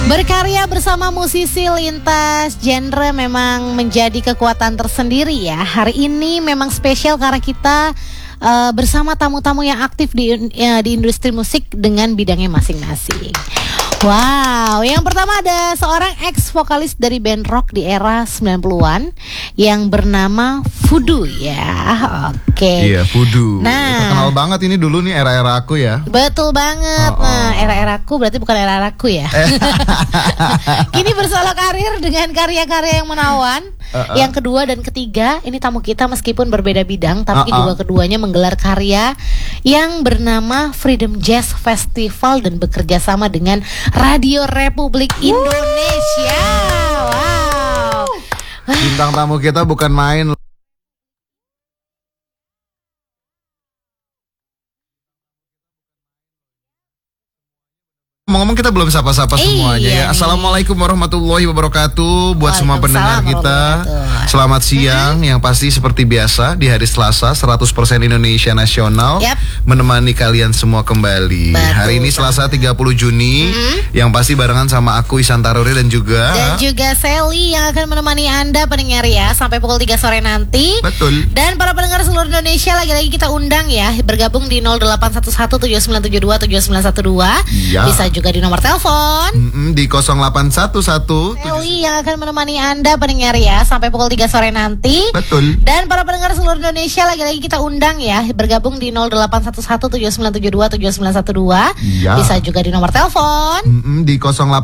Berkarya bersama musisi lintas genre memang menjadi kekuatan tersendiri ya. Hari ini memang spesial karena kita bersama tamu-tamu yang aktif di industri musik dengan bidangnya masing-masing. Wow, yang pertama ada seorang ex-vokalis dari band rock di era 90-an yang bernama Voodoo ya. Oke. Iya, Voodoo. Nah, terkenal banget ini dulu nih era-era aku ya. Betul banget. Nah, era-era aku berarti bukan era aku ya. Kini bersolok karir dengan karya-karya yang menawan. Yang kedua dan ketiga, ini tamu kita meskipun berbeda bidang, tapi juga keduanya menggelar karya yang bernama Freedom Jazz Festival dan bekerja sama dengan Radio Republik Indonesia. Wow. Bintang tamu kita bukan main. Ngomong kita belum sapa-sapa semuanya ya. Assalamualaikum warahmatullahi wabarakatuh. Buat semua pendengar kita, selamat siang. Yang pasti seperti biasa di hari Selasa 100% Indonesia Nasional menemani kalian semua kembali. Hari ini Selasa 30 Juni. Yang pasti barengan sama aku Isan Taruri dan juga Sally yang akan menemani Anda pendengar ya sampai pukul 3 sore nanti. Betul. Dan para pendengar seluruh Indonesia lagi-lagi kita undang ya bergabung di 081179727912. Bisa juga di nomor telepon di 0811 Sally yang akan menemani Anda pendengar ya sampai pukul 3 sore nanti. Betul. Dan para pendengar seluruh Indonesia lagi-lagi kita undang ya bergabung di 081179727912. Bisa juga di nomor telepon di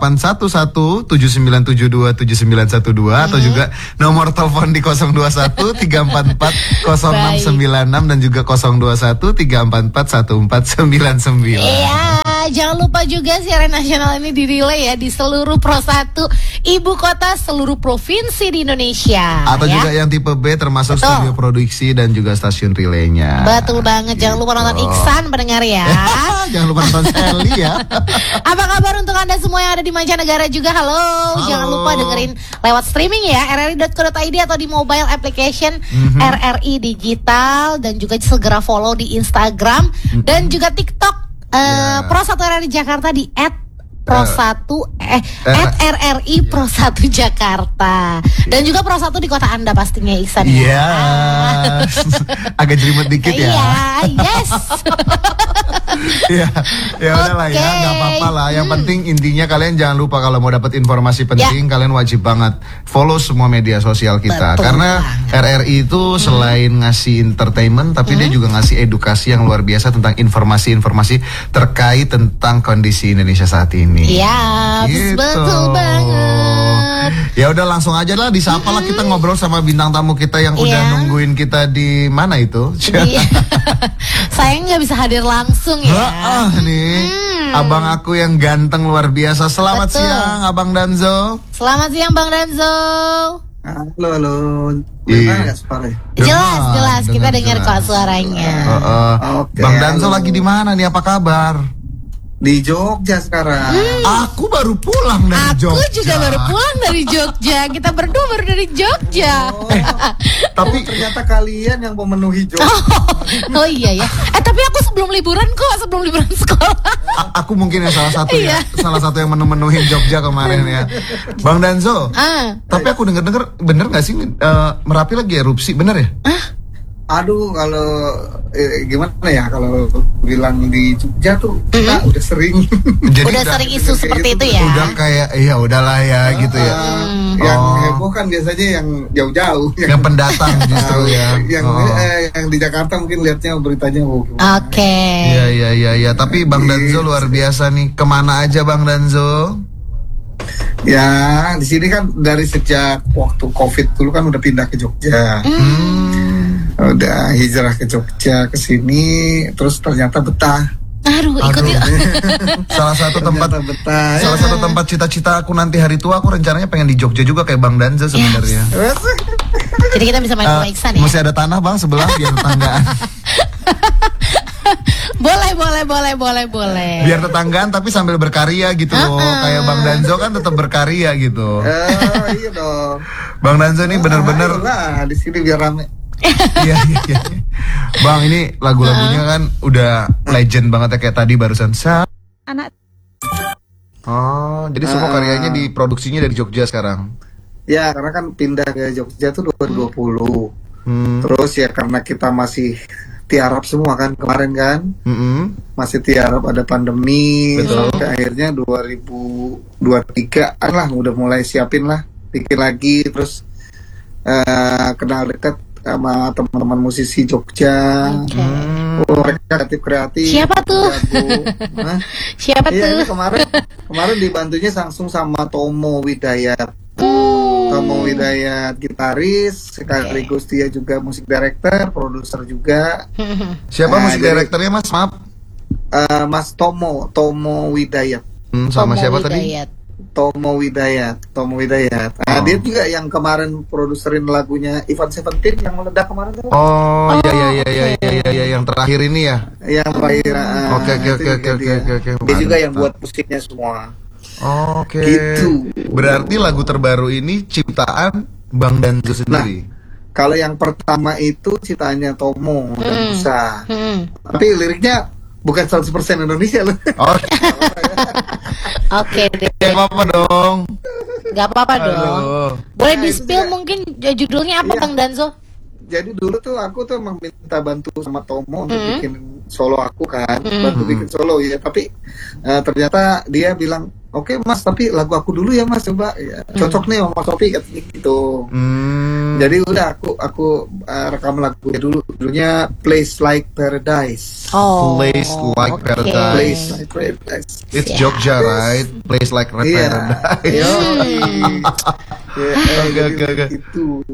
081179727912 atau juga nomor telepon di 02134406696 dan juga 02134414999. Iya, jangan lupa juga siaran nasional ini dirilai ya di seluruh Pro 1 ibu kota seluruh provinsi di Indonesia. Atau ya? juga yang tipe B termasuk studio produksi dan juga stasiun relaynya. Betul banget. Jangan lupa nonton Iksan pendengar ya. Jangan lupa nonton Sally ya. Apa kabar untuk Anda semua yang ada di mancanegara juga? Halo. Jangan lupa dengerin lewat streaming ya rri.co.id atau di mobile application RRI Digital, dan juga segera follow di Instagram dan juga TikTok Pro 1 RRI Jakarta di @RRI Pro 1 Jakarta. Dan juga Pro 1 di kota Anda pastinya Iksan ya. Agak jelimet dikit ya. Iya, yes. Ya udahlah ya, nggak apa-apa lah. Yang penting intinya kalian jangan lupa kalau mau dapat informasi penting kalian wajib banget follow semua media sosial kita. Betul karena RRI itu selain ngasih entertainment tapi dia juga ngasih edukasi yang luar biasa tentang informasi-informasi terkait tentang kondisi Indonesia saat ini. Iya, gitu. Betul banget. Ya udah langsung aja lah disapa lah, kita ngobrol sama bintang tamu kita yang udah nungguin kita di mana itu. Saya nggak bisa hadir langsung ya. Nih abang aku yang ganteng luar biasa. Selamat siang Abang Danzo. Selamat siang Bang Danzo. Halo. Dengar nggak suaranya? Jelas kita dengar kok suaranya. Bang Danzo lagi di mana nih? Apa kabar? Di Jogja sekarang. Aku baru pulang dari Jogja. Aku juga baru pulang dari Jogja. Kita berdua baru dari Jogja. Tapi ternyata kalian yang memenuhi Jogja. Oh iya ya. Tapi aku sebelum liburan sekolah. Aku mungkin yang salah satu yang memenuhi Jogja kemarin ya. Bang Danzo. Tapi aku dengar bener nggak sih Merapi lagi erupsi, bener ya? Aduh, kalau gimana ya, kalau bilang di Jogja tuh kita udah sering. Jadi udah sering isu seperti itu ya. Udah kayak ya udahlah ya gitu ya. Yang heboh kan biasanya yang jauh-jauh, yang pendatang justru ya. Yang di Jakarta mungkin lihatnya beritanya Oke. Iya. Tapi Bang Danzo luar biasa nih. Kemana aja Bang Danzo? Ya, di sini kan dari sejak waktu COVID dulu kan udah pindah ke Jogja. Udah hijrah ke Jogja ke sini, terus ternyata betah. Aduh. Salah satu tempat cita-cita aku nanti hari tua, aku rencananya pengen di Jogja juga kayak Bang Danza sebenarnya. Jadi kita bisa main sama Iksan ya. Masih ada tanah Bang sebelah biar tetanggaan. Boleh. Biar tetanggaan tapi sambil berkarya gitu loh. Kayak Bang Danzo kan tetap berkarya gitu. Iya dong. Bang Danzo ini bener-bener di sini biar rame. Iya. Bang, ini lagu-lagunya kan udah legend banget ya, kayak tadi barusan. Oh, jadi semua karyanya diproduksinya dari Jogja sekarang? Ya, karena kan pindah ke Jogja tuh 2020. Terus ya karena kita masih tiarap semua kan kemarin kan, masih tiarap, ada pandemi. Betul. Sampai akhirnya 2023 lah udah mulai siapin lah, bikin lagi, terus kenal dekat sama teman-teman musisi Jogja. Mereka kreatif. Siapa tuh? Siapa tuh? Iya, kemarin dibantunya langsung sama Tomo Widayat. Tomo Widayat gitaris, sekaligus dia juga musik director, produser juga. Siapa musik directornya Mas? Maaf. Mas Tomo Widayat. Sama Tomo siapa Widayat. tadi? Tomo Widayat. Dia juga yang kemarin produserin lagunya Ivan Seventeen yang meledak kemarin tuh. Oh, iya, yang terakhir ini ya. Yang terakhir. Oke. Dia juga yang buat musiknya semua. Oke. Gitu. Berarti lagu terbaru ini ciptaan Bang Danzo sendiri. Kalau yang pertama itu ciptaannya Tomo dan Musa. Tapi liriknya bukan 100% Indonesia loh. Oke deh. Gak apa-apa dong. Gak apa-apa dong. Boleh di-spill mungkin judulnya apa Bang Danzo? Jadi dulu tuh aku tuh emang minta bantu sama Tomo untuk bikin solo aku kan, bantu bikin solo ya. Tapi ternyata dia bilang, oke Mas, tapi lagu aku dulu ya Mas, coba ya, cocok nih sama Mas Sofi gitu. Jadi udah aku rekam lagunya dulu, judulnya Place Like Paradise. Place Like Paradise. Place Like Paradise. It's Jogja, right? Place Like Paradise. Oke. Itu.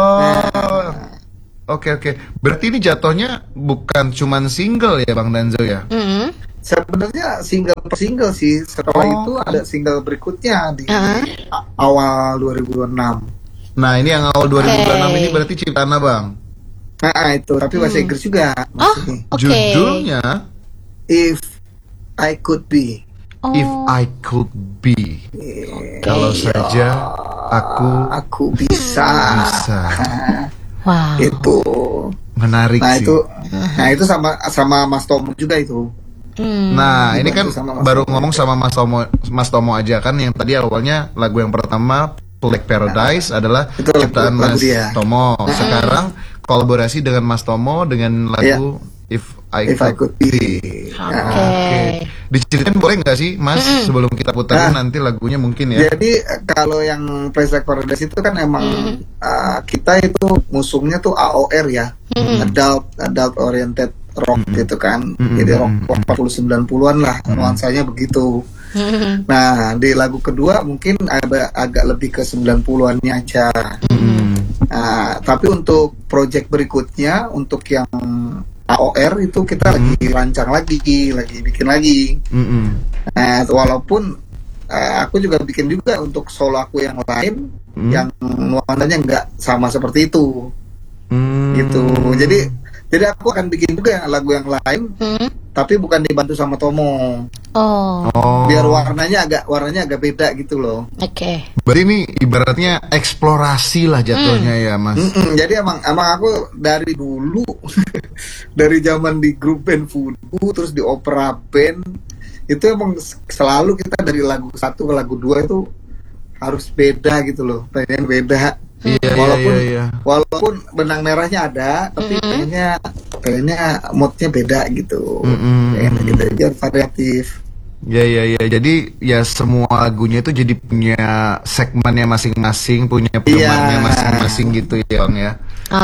Oke. Berarti ini jatuhnya bukan cuman single ya Bang Danzo ya? Sebenarnya single per single sih. Setelah itu ada single berikutnya di awal 2026. Nah ini yang awal 2026 ini berarti ciptaan Abang? Nah itu, tapi bahasa Inggris juga. Judulnya If I Could Be. If I Could Be. Kalau saja aku bisa. Wow. Itu menarik sih. Itu sama Mas Tomo juga itu. Nah ini kan baru ngomong sama Mas Tomo aja kan, yang tadi awalnya lagu yang pertama Like Paradise adalah ciptaan Mas Tomo. Sekarang kolaborasi dengan Mas Tomo dengan lagu If I Could Be. Oke. Diceritain boleh nggak sih Mas sebelum kita putar nanti lagunya mungkin ya? Jadi kalau yang Place Like Paradise itu kan emang kita itu musuhnya tuh AOR ya, adult oriented rock gitu kan. Jadi rock 40-90-an lah nuansanya begitu. Nah di lagu kedua mungkin agak lebih ke 90-annya aja. Tapi untuk project berikutnya, untuk yang AOR itu kita lagi rancang lagi bikin lagi. Walaupun aku juga bikin juga untuk solo aku yang lain yang nuansanya nggak sama seperti itu. Gitu. Jadi aku akan bikin juga lagu yang lain, tapi bukan dibantu sama Tomo. Biar warnanya agak beda gitu loh. Oke. Berarti ini ibaratnya eksplorasi lah jatuhnya ya Mas. Jadi emang aku dari dulu dari zaman di grup band Voodoo, terus di opera band, itu emang selalu kita dari lagu 1 ke lagu 2 itu harus beda gitu loh, pengen beda. Walaupun benang merahnya ada, tapi pengennya moodnya beda gitu. Pengen gitu biar variatif. Ya. Jadi ya semua lagunya itu jadi punya segmennya masing-masing, punya penggemarnya masing-masing gitu ya Bang ya.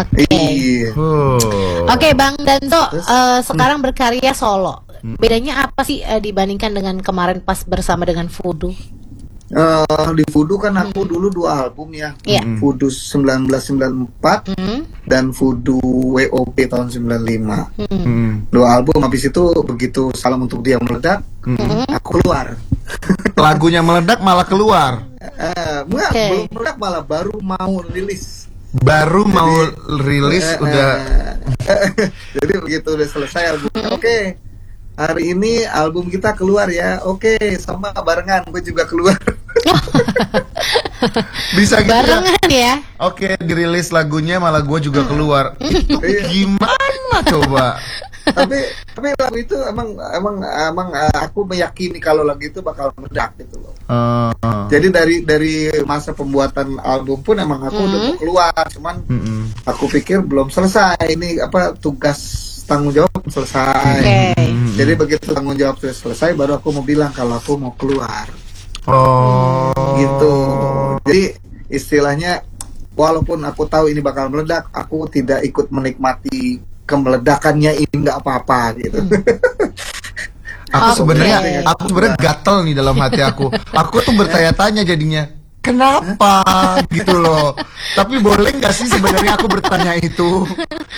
Oke Bang Danzo, sekarang berkarya solo. Bedanya apa sih dibandingkan dengan kemarin pas bersama dengan Voodoo? Di Voodoo kan aku dulu 2 album ya, Voodoo 1994 dan Voodoo WOP tahun 95. 2 album, habis itu begitu Salam Untuk Dia meledak, aku keluar. Lagunya meledak malah keluar? Belum meledak, malah baru mau rilis. Udah. Jadi begitu udah selesai albumnya, hari ini album kita keluar ya. Sama barengan gue juga keluar. Bisa gitu barengan ya. Dirilis lagunya malah gue juga keluar. Itu gimana Gimana coba? tapi lagu itu emang aku meyakini kalau lagu itu bakal meledak gitu loh. Jadi dari masa pembuatan album pun emang aku udah mau keluar, cuman aku pikir belum selesai ini tugas tanggung jawab selesai. Jadi begitu tanggung jawab sudah selesai baru aku mau bilang kalau aku mau keluar. Gitu. Jadi istilahnya walaupun aku tahu ini bakal meledak, aku tidak ikut menikmati kemeledakannya ini, nggak apa-apa gitu. Aku sebenarnya gatel nih dalam hati aku. Aku tuh bertanya-tanya jadinya, kenapa gitu loh. Tapi boleh nggak sih sebenarnya aku bertanya itu?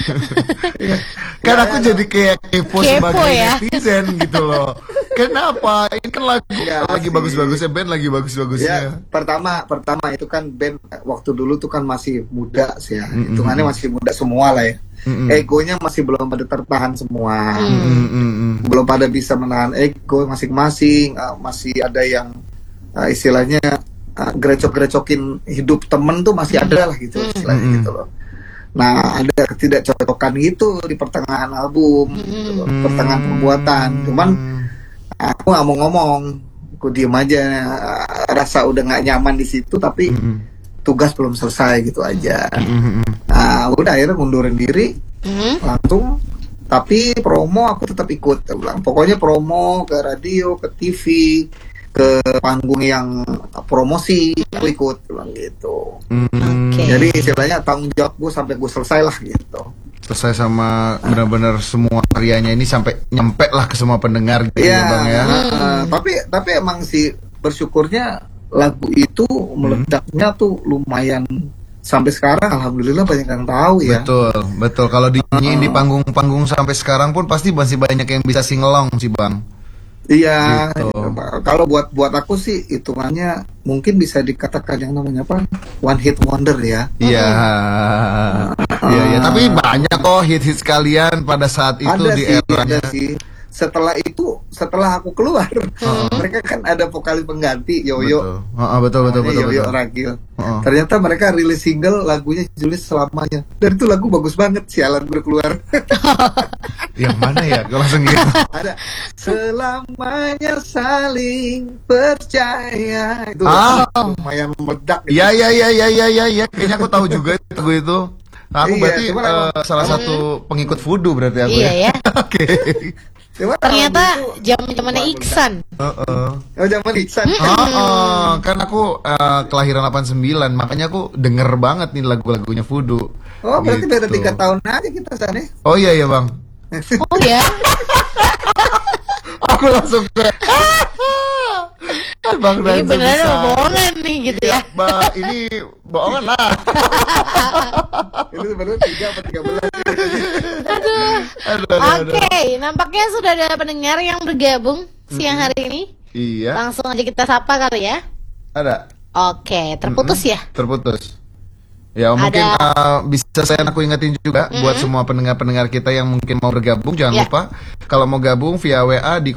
Kan aku jadi kayak kepo sebagai netizen gitu loh. Kenapa? Ini kan lagi bagus-bagusnya band, lagi bagus-bagusnya. Ya, pertama itu kan band waktu dulu tuh kan masih muda sih ya. Hitungannya masih muda semua lah ya. Egonya masih belum pada tertahan semua. Belum pada bisa menahan ego masing-masing. Masih ada yang istilahnya gerecok-gerecokin hidup temen tuh masih ada lah gitu istilahnya gitu loh. Nah ada ketidakcocokan gitu di pertengahan album gitu loh, pertengahan pembuatan. Cuman aku nggak mau ngomong, aku diem aja. Rasa udah nggak nyaman di situ, tapi tugas belum selesai gitu aja. Nah udah akhirnya ngundurin diri langsung. Tapi promo aku tetap ikut. Aku bilang pokoknya promo ke radio, ke TV, ke panggung yang promosi aku ikut, bilang gitu. Jadi istilahnya tanggung jawab gue sampai gue selesai lah gitu. Selesai sama benar-benar semua karyanya ini sampai nyampe lah ke semua pendengar gitu ya Bang ya. Tapi emang sih bersyukurnya lagu itu meledaknya tuh lumayan sampai sekarang, alhamdulillah banyak yang tahu ya. Betul. Kalau dinyanyiin di panggung-panggung sampai sekarang pun pasti masih banyak yang bisa singelong sih Bang. Iya, gitu. Kalau buat aku sih hitungannya mungkin bisa dikatakan yang namanya one hit wonder ya. Iya. Iya. Tapi banyak kok hit-hit sekalian pada saat itu di eranya. Ada sih. Setelah aku keluar, mereka kan ada vokalis pengganti Yoyo. Betul. Yoyo Ragil. Ternyata mereka rilis single lagunya judulnya Selamanya. Dan itu lagu bagus banget, sialan gue keluar. Yang mana ya? Gue langsung gitu. Ada Selamanya saling percaya. Itu lumayan meledak. Iya. Kayaknya aku tahu juga lagu itu. Aku berarti salah satu pengikut Voodoo berarti aku. Iya ya. Oke. Ternyata zaman-zamannya Iksan. Zaman Iksan. Kan aku kelahiran 89, makanya aku denger banget nih lagu-lagunya Voodoo. Berarti beda 3 tahun aja kita sana. Oh iya Bang. Oh ya. Aku langsung kayak Bang ini beneran bohongan nih gitu ya. Ini bohongan lah. Ini sebenarnya 3 atau 13. Oke, nampaknya sudah ada pendengar yang bergabung siang hari ini. Iya. Langsung aja kita sapa kali ya. Ada. Oke, terputus ya? Terputus. Ya mungkin bisa aku ingetin juga buat semua pendengar-pendengar kita yang mungkin mau bergabung, jangan lupa kalau mau gabung via WA di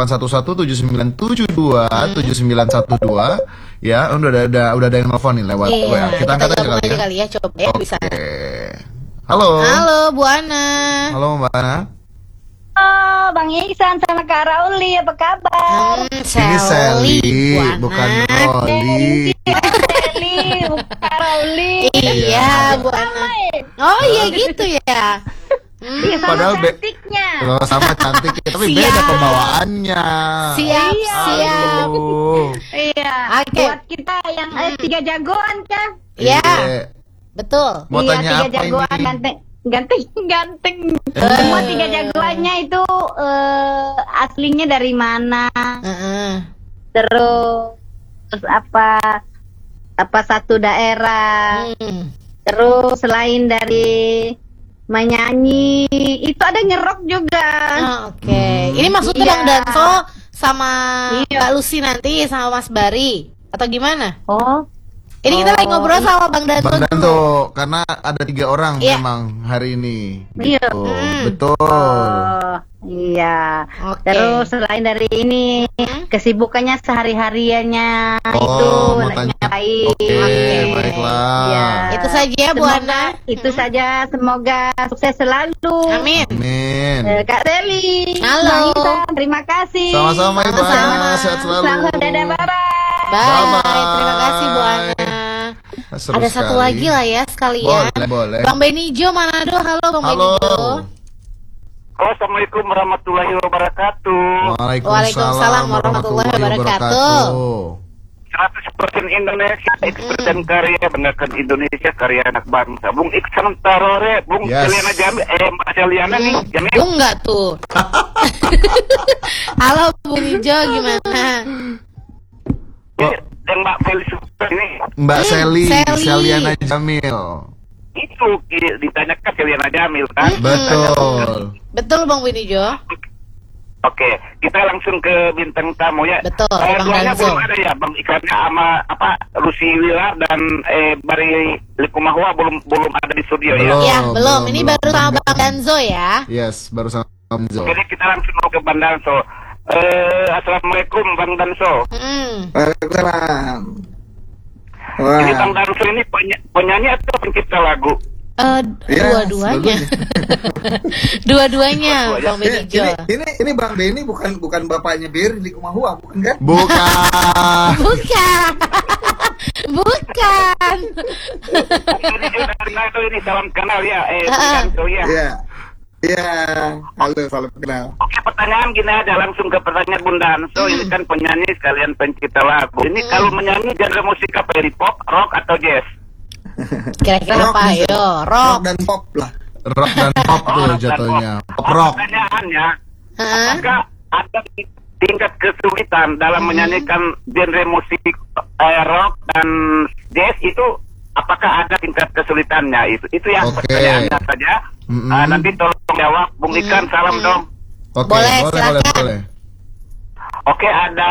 081179727912 ya. Udah ada yang nelfon nih lewat WA. Kita angkat aja kali ya. Coba ya bisa. Halo Bu Ana. Halo Mbak Ana. Oh, Bang Iksan sama Kak Rauli, apa kabar? Ini Sally, bukan Rolly. Sally, bukan Kak Rauli. Iya, Bu Ana. Oh iya gitu ya. Padahal cantiknya. Sama cantik, tapi beda pembawaannya. Siap. Iya. Buat kita yang 3 jagoan kan? Iya. Betul. Mau tanya apa ini? Ganteng. Semua 3 jagoannya itu aslinya dari mana? Terus apa satu daerah? Terus selain dari menyanyi, itu ada ngerok juga. Oke. Ini maksudnya Bang Danso sama Mbak Lucy nanti sama Mas Bari atau gimana? Ini kita lagi ngobrol sama Bang Danto. Bang Danto, karena ada 3 orang memang hari ini. Iya. Betul. Iya. Terus selain dari ini, kesibukannya sehari-hariannya itu mau tanya baik. Oke, baiklah. Ya. Itu saja Bu Ana. Itu saja, semoga sukses selalu. Amin. Amin. Kak Seli. Halo. Bang Ihsan, terima kasih. Sama-sama Ibu Ana, Sama-sama. sehat selalu. Selamat dadah, bye-bye. Bye. Terima kasih Bu Ana. Seru Ada satu sekali. lagi lah ya sekalian. Boleh. Bang Benijo Manado. Halo Bang Halo. Benijo. Assalamualaikum warahmatullahi wabarakatuh. Waalaikumsalam warahmatullahi wabarakatuh. 100% Indonesia, X% karya, banggakan Indonesia, karya anak bangsa. Bung Iksan Tarore, Bung Yes. Celiana Jamil, Mbak Celiana nih, Jamil. Enggak tuh. Halo Bu Nijo, gimana? Dan Mbak Felis ini, Mbak Seli, Seli. Seliana Jamil. itu ditanyakan Celiana Jamil kan? Betul. Betul Bang Benijo. Oke, kita langsung ke bintang tamu ya. Betul, Bang Duanya Danzo. belum ada ya, Bang Ikarnya sama Lucy Wila dan Bari Likumahwa belum ada di studio ya. Ya, belum. Ini belum. baru sama Bang Danzo ya. Yes, baru sama Danzo. Jadi kita langsung mau ke Bang Danso. Assalamualaikum Bang Danso. Waalaikumsalam. Ini Wah, Bang Danso ini penyanyi atau pencipta lagu? ya, Dua-duanya. sebetulnya. Dua-duanya Bang Benijo. Ini Bang Benny bukan bapaknya Berry Likumahua, bukan kan? Bukan. Bukan. Bukan. Ini dari Nado ini salam kenal ya. Bang Danso ya. Iya. Iya. Halo, salam kenal. Oke, pertanyaan gini aja, langsung ke pertanyaan Bung Danso. Ini kan penyanyi sekalian pencipta lagu. Ini kalau menyanyi genre musik apa? Dari pop, rock atau jazz? Kira-kira apa? bisa. Yo, Rock rock. dan pop lah. Rock dan pop tuh jatuhnya. Pop rock. Pertanyaannya, Hah? apakah ada tingkat kesulitan dalam menyanyikan genre musik rock dan jazz itu? Apakah ada tingkat kesulitannya itu yang Oke. pertanyaannya saja. Nanti tolong jawab, Bung Ikan, salam dong. Oke, Boleh, silakan. boleh. Oke,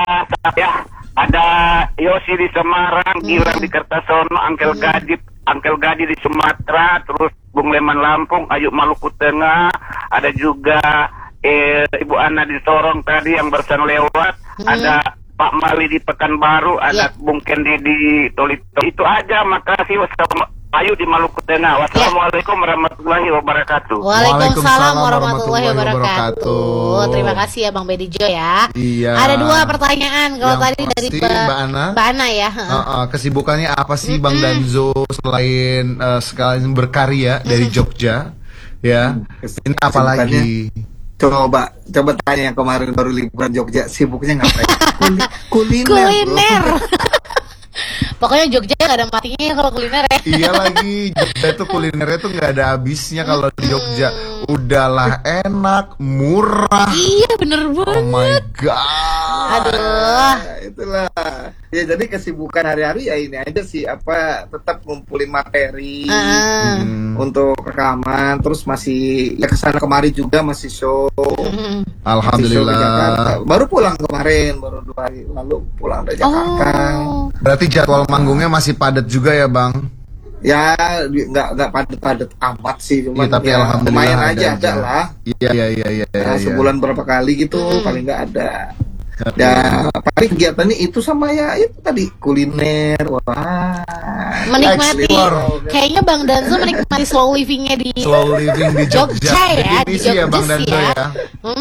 ada Yosi di Semarang, Gilang di Kertasono, Angkel Gadi di Sumatera, terus Bung Leman Lampung, Ayu Maluku Tengah, ada juga Ibu Ana di Sorong tadi yang barusan lewat, ada Pak Mali di Pekanbaru, ada Bung Kendi di Tolito. Itu aja, makasih. Ayu di Maluku Tengah. Wassalamualaikum warahmatullahi wabarakatuh. Waalaikumsalam warahmatullahi wabarakatuh. Terima kasih ya Bang Benijo ya. Iya. Ada dua pertanyaan. Kalau Yang tadi dari pasti, Mbak Ana. Mbak Ana ya. Kesibukannya apa sih Bang Danzo selain sekalian berkarya dari Jogja? Ya. Ini apa lagi? Coba tanya yang kemarin baru liburan Jogja, sibuknya ngapain? Kuliner. Kuliner. Pokoknya Jogja gak ada matinya ya kalau kuliner ya. Iya lagi, Jogja itu kulinernya tuh nggak ada habisnya kalau di Jogja. Udahlah enak, murah. Iya bener Oh banget. my god. Aduh. Itulah. Ya jadi kesibukan hari-hari ya ini aja sih, tetap ngumpulin materi untuk rekaman, terus masih ya kesana kemari juga masih show. Alhamdulillah. Masih show ke Jakarta. Baru pulang kemarin, baru 2 hari lalu pulang dari Jakarta. Berarti jadwal manggungnya masih padat juga ya Bang? Ya nggak padat amat sih, Iya, cuman tapi ya, alhamdulillah lumayan ada lah. Iya. Nah, sebulan berapa kali gitu paling nggak ada. Dan paling kegiatannya itu sama ya itu tadi kuliner. Wah, Menikmati. explore. Kayaknya Bang Danzo menikmati slow livingnya di Slow living di Jogja. Jogja ya, di Definisi ya Bang Jogja Danzo ya. ya.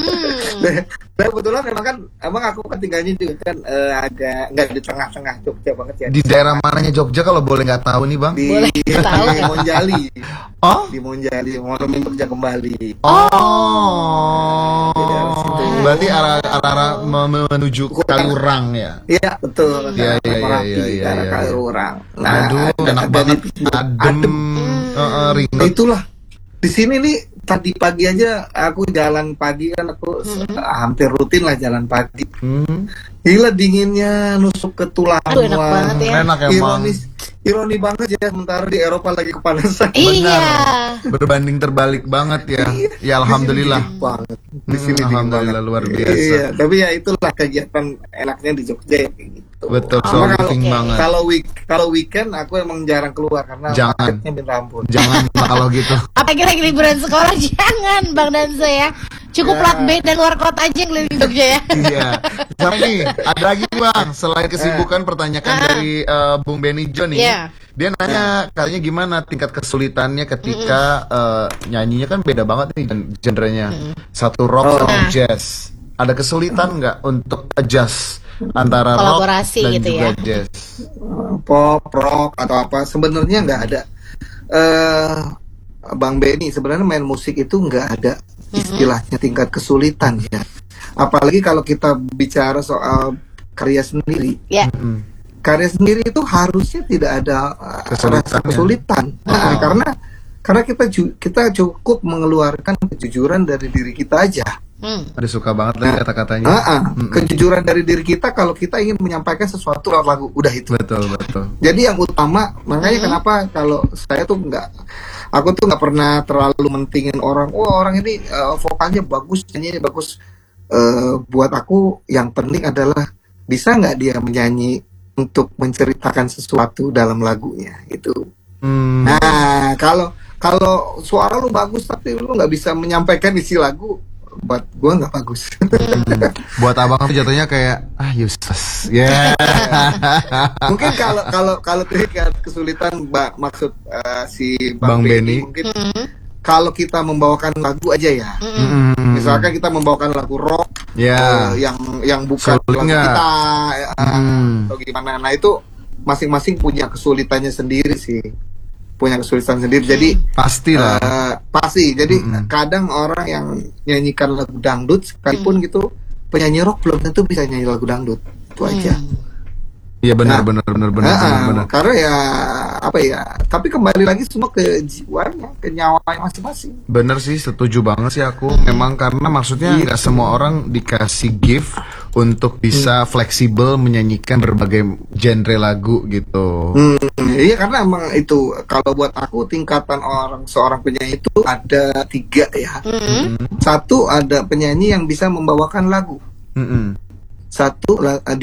Nah, kebetulan emang aku kan tinggalnya juga kan agak nggak di tengah-tengah Jogja banget ya. Di daerah mananya Jogja kalau boleh nggak tahu nih Bang? Boleh tahu di nggak? Monjali. Oh? Di Monjali, Monumen Jogja Kembali. Oh. Di daerah situ. Berarti arah menuju Kaliurang ya. Iya betul. Iya, Daerah iya, Merapi, iya, iya, daerah iya. Kaliurang. Aduh, enak ada banget. di- Adem. Ringan. Nah, itulah di sini nih tadi pagi aja aku jalan pagi kan aku hampir rutin lah jalan pagi. Gila dinginnya nusuk ke tulang. Aduh, enak Wah, banget ya. Enak emang. Ironi banget ya, sementara di Eropa lagi kepanasan. Iya. Berbanding terbalik banget ya. Ya alhamdulillah. Dingin banget. Di sini dingin Alhamdulillah banget. luar biasa. Iya, tapi ya itulah kegiatan enaknya di Jogja ya kayak gitu. Betul, Cuma slow kalau- living banget. Kalau weekend aku emang jarang keluar karena Jangan. macetnya minta ampun. Jangan kalau gitu. Apalagi lagi liburan sekolah jangan Bang Danzo ya. Cukup plat B dan luar kota aja keliling Jogja ya. Iya. Sama nih, ada lagi Bang. Selain kesibukan, pertanyaan dari Bung Benny John nih. Yeah. Dia nanya katanya gimana tingkat kesulitannya ketika nyanyinya kan beda banget nih genrenya. Satu rock sama jazz. Ada kesulitan nggak untuk adjust antara kolaborasi rock dan gitu juga ya? jazz? Pop, rock atau apa? Sebenarnya nggak ada. Bang Benny sebenarnya main musik itu nggak ada istilahnya tingkat kesulitan ya. Apalagi kalau kita bicara soal karya sendiri. Ya. Karya sendiri itu harusnya tidak ada rasa kesulitan. Nah, karena kita cukup mengeluarkan kejujuran dari diri kita aja. Ada suka banget lagi kata-katanya. Kejujuran dari diri kita kalau kita ingin menyampaikan sesuatu lewat lagu, udah itu. Betul. Jadi yang utama, makanya kenapa kalau saya tuh aku tuh nggak pernah terlalu mentingin orang. Orang ini vokalnya bagus, nyanyinya bagus. Buat aku yang penting adalah bisa nggak dia menyanyi untuk menceritakan sesuatu dalam lagunya itu. Nah, kalau suara lu bagus tapi lu nggak bisa menyampaikan isi lagu, buat gua nggak bagus. Buat abang tuh jatuhnya kayak useless. Yeah. Mungkin kalau tingkat kesulitan maksud si Bang Benny mungkin kalau kita membawakan lagu aja ya. Misalkan kita membawakan lagu rock yang bukan lagu kita atau gimana. Nah, itu masing-masing punya kesulitannya sendiri sih. Jadi pastilah. Pasti. Jadi kadang orang yang nyanyikan lagu dangdut sekalipun gitu, penyanyi rock belum tentu bisa nyanyi lagu dangdut. Itu aja. Iya benar. Karena ya apa ya? Tapi kembali lagi semua ke jiwanya, ke nyawanya masing-masing. Bener sih, setuju banget sih aku. Memang karena maksudnya nggak semua orang dikasih gift untuk bisa fleksibel menyanyikan berbagai genre lagu gitu. Iya, karena emang itu kalau buat aku tingkatan seorang penyanyi itu ada 3 ya. Satu, ada penyanyi yang bisa membawakan lagu. Satu,